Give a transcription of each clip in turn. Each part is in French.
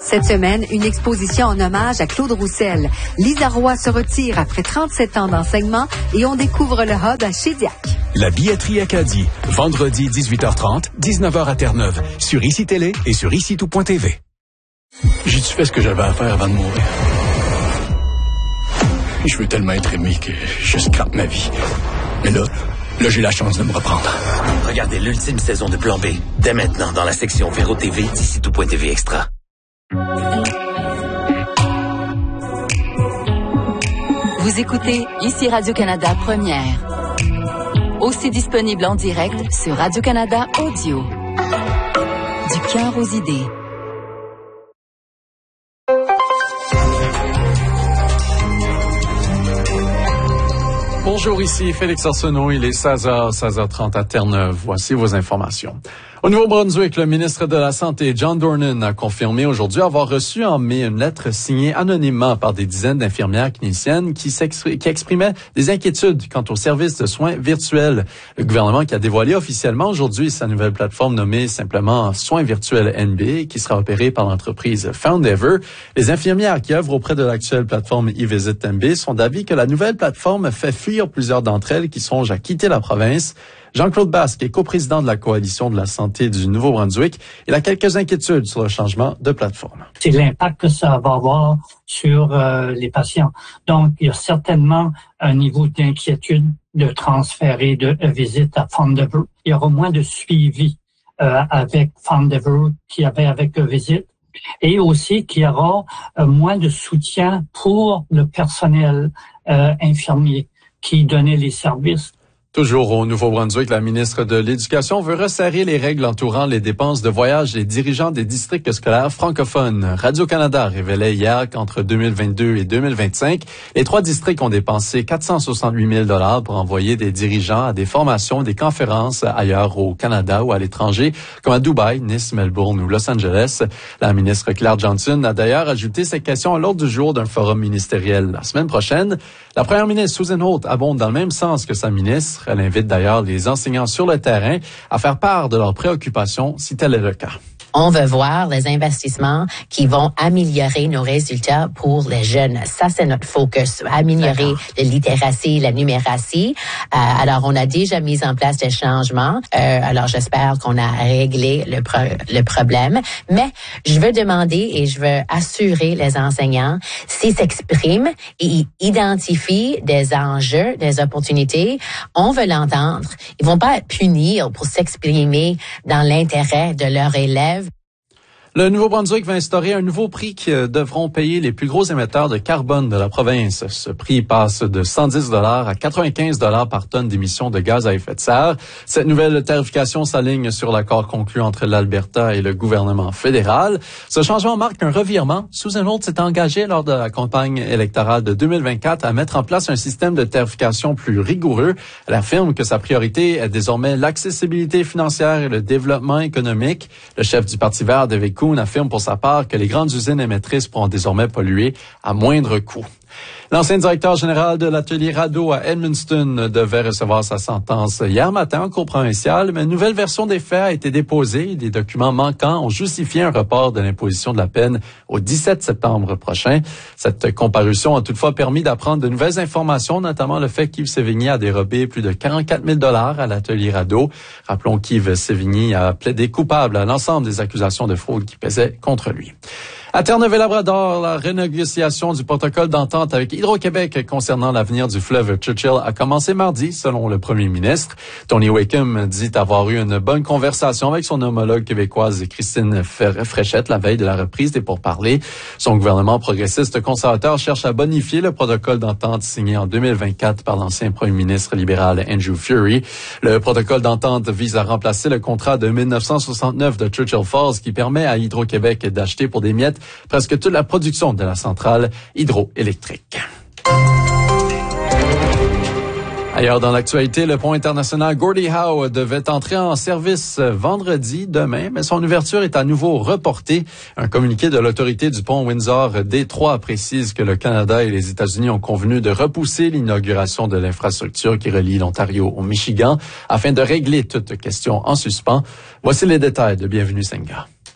Cette semaine, une exposition en hommage à Claude Roussel. Lisa Roy se retire après 37 ans d'enseignement et on découvre le hub à Shediac. La billetterie Acadie, vendredi 18h30, 19h à Terre-Neuve, sur ICI Télé et sur ICI-tout.tv. J'ai-tu fait ce que j'avais à faire avant de mourir? Je veux tellement être aimé que je scrape ma vie. Mais là, j'ai la chance de me reprendre. Regardez l'ultime saison de Plan B, dès maintenant dans la section Véro TV d'ici tout.tv Extra. Vous écoutez ici Radio-Canada Première. Aussi disponible en direct sur Radio-Canada Audio. Du cœur aux idées. Bonjour, ici Félix Arsenault, il est 16h30 à Terre-Neuve. Voici vos informations. Au Nouveau-Brunswick, le ministre de la Santé, John Dornan, a confirmé aujourd'hui avoir reçu en mai une lettre signée anonymement par des dizaines d'infirmières cliniciennes qui exprimaient des inquiétudes quant aux services de soins virtuels. Le gouvernement qui a dévoilé officiellement aujourd'hui sa nouvelle plateforme nommée simplement Soins virtuels NB, qui sera opérée par l'entreprise Foundever. Les infirmières qui œuvrent auprès de l'actuelle plateforme eVisit NB sont d'avis que la nouvelle plateforme fait fuir plusieurs d'entre elles qui songent à quitter la province. Jean-Claude Basque est coprésident de la Coalition de la santé du Nouveau-Brunswick. Il a quelques inquiétudes sur le changement de plateforme. C'est l'impact que ça va avoir sur les patients. Donc, il y a certainement un niveau d'inquiétude de transférer de visite à Foundever. Il y aura moins de suivi avec Foundever qu'il y avait avec visite. Et aussi qu'il y aura moins de soutien pour le personnel infirmier qui donnait les services. Toujours au Nouveau-Brunswick, la ministre de l'Éducation veut resserrer les règles entourant les dépenses de voyage des dirigeants des districts scolaires francophones. Radio-Canada révélait hier qu'entre 2022 et 2025, les 3 districts ont dépensé 468 000 pour envoyer des dirigeants à des formations, des conférences ailleurs au Canada ou à l'étranger, comme à Dubaï, Nice, Melbourne ou Los Angeles. La ministre Claire Johnson a d'ailleurs ajouté ces questions à l'ordre du jour d'un forum ministériel la semaine prochaine. La première ministre Susan Holt abonde dans le même sens que sa ministre. Elle invite d'ailleurs les enseignants sur le terrain à faire part de leurs préoccupations si tel est le cas. On veut voir les investissements qui vont améliorer nos résultats pour les jeunes. Ça, c'est notre focus. Améliorer la littératie, la numératie. Alors, on a déjà mis en place des changements. Alors, j'espère qu'on a réglé le problème. Mais je veux demander et je veux assurer les enseignants, s'ils s'expriment et identifient des enjeux, des opportunités, on veut l'entendre. Ils vont pas punir pour s'exprimer dans l'intérêt de leurs élèves. Le Nouveau-Brunswick va instaurer un nouveau prix que devront payer les plus gros émetteurs de carbone de la province. Ce prix passe de 110 $ à 95 $ par tonne d'émissions de gaz à effet de serre. Cette nouvelle tarification s'aligne sur l'accord conclu entre l'Alberta et le gouvernement fédéral. Ce changement marque un revirement. Susan Holt s'est engagée lors de la campagne électorale de 2024 à mettre en place un système de tarification plus rigoureux. Elle affirme que sa priorité est désormais l'accessibilité financière et le développement économique. Le chef du Parti vert, David Coon, affirme pour sa part que les grandes usines émettrices pourront désormais polluer à moindre coût. L'ancien directeur général de l'atelier Rado à Edmundston devait recevoir sa sentence hier matin en cour provinciale, mais une nouvelle version des faits a été déposée. Des documents manquants ont justifié un report de l'imposition de la peine au 17 septembre prochain. Cette comparution a toutefois permis d'apprendre de nouvelles informations, notamment le fait qu'Yves Sévigny a dérobé plus de 44 000 $ à l'atelier Rado. Rappelons qu'Yves Sévigny a plaidé coupable à l'ensemble des accusations de fraude qui pesaient contre lui. À Terre-Neuve-et-Labrador, la renégociation du protocole d'entente avec Hydro-Québec concernant l'avenir du fleuve Churchill a commencé mardi, selon le premier ministre. Tony Wakeham dit avoir eu une bonne conversation avec son homologue québécoise Christine Fréchette la veille de la reprise des pourparlers. Son gouvernement progressiste conservateur cherche à bonifier le protocole d'entente signé en 2024 par l'ancien premier ministre libéral Andrew Furey. Le protocole d'entente vise à remplacer le contrat de 1969 de Churchill Falls qui permet à Hydro-Québec d'acheter pour des miettes presque toute la production de la centrale hydroélectrique. Ailleurs dans l'actualité, le pont international Gordie Howe devait entrer en service vendredi, demain, mais son ouverture est à nouveau reportée. Un communiqué de l'autorité du pont Windsor Détroit précise que le Canada et les États-Unis ont convenu de repousser l'inauguration de l'infrastructure qui relie l'Ontario au Michigan afin de régler toute question en suspens. Voici les détails de Bienvenue Senga.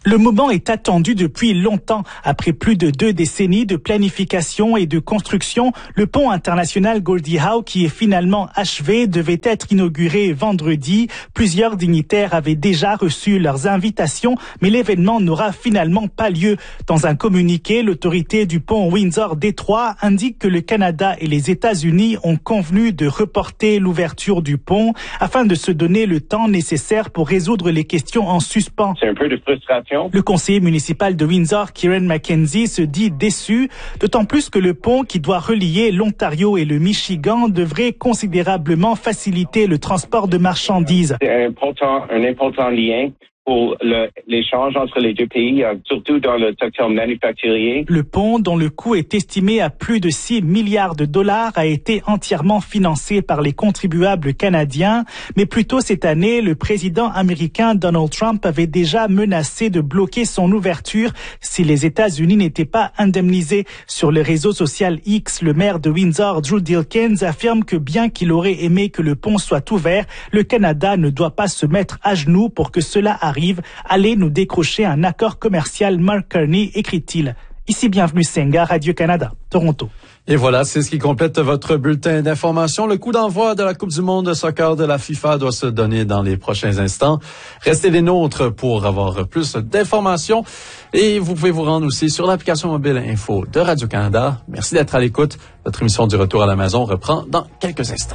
Le moment est attendu depuis longtemps. Après plus de 2 décennies de planification et de construction, le pont international Gordie Howe, qui est finalement achevé, devait être inauguré vendredi. Plusieurs dignitaires avaient déjà reçu leurs invitations, mais l'événement n'aura finalement pas lieu. Dans un communiqué, l'autorité du pont Windsor-Détroit indique que le Canada et les États-Unis ont convenu de reporter l'ouverture du pont afin de se donner le temps nécessaire pour résoudre les questions en suspens. C'est un peu de frustration. Le conseiller municipal de Windsor, Kieran McKenzie, se dit déçu, d'autant plus que le pont qui doit relier l'Ontario et le Michigan devrait considérablement faciliter le transport de marchandises. C'est un important lien pour l'échange entre les deux pays, surtout dans le secteur manufacturier. Le pont, dont le coût est estimé à plus de 6 milliards de dollars, a été entièrement financé par les contribuables canadiens. Mais plus tôt cette année, le président américain Donald Trump avait déjà menacé de bloquer son ouverture si les États-Unis n'étaient pas indemnisés. Sur le réseau social X, le maire de Windsor, Drew Dilkens, affirme que bien qu'il aurait aimé que le pont soit ouvert, le Canada ne doit pas se mettre à genoux pour que cela arrive. Allez nous décrocher un accord commercial, Mark Carney, écrit-il. Ici, bienvenue Senga, Radio-Canada, Toronto. Et voilà, c'est ce qui complète votre bulletin d'information. Le coup d'envoi de la Coupe du monde de soccer de la FIFA doit se donner dans les prochains instants. Restez les nôtres pour avoir plus d'informations. Et vous pouvez vous rendre aussi sur l'application mobile Info de Radio-Canada. Merci d'être à l'écoute. Votre émission du Retour à la maison reprend dans quelques instants.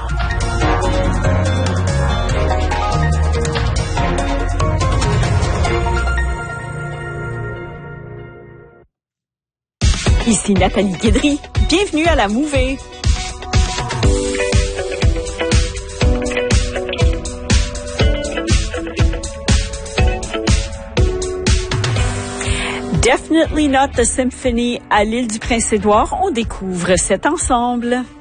Ici Nathalie Guédry. Bienvenue à la Mouvée. Definitely Not the Symphony à l'île du Prince-Édouard. On découvre cet ensemble.